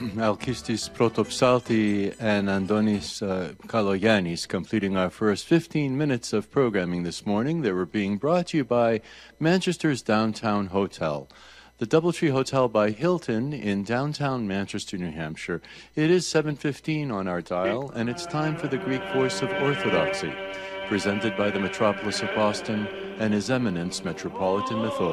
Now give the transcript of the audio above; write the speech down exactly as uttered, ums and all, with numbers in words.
Alkistis Protopsalti and Andonis uh, Kaloyanis completing our first fifteen minutes of programming this morning. They were being brought to you by Manchester's Downtown Hotel, the Doubletree Hotel by Hilton in downtown Manchester, New Hampshire. It is seven fifteen on our dial, and it's time for the Greek Voice of Orthodoxy, presented by the Metropolis of Boston and His Eminence Metropolitan Methodist.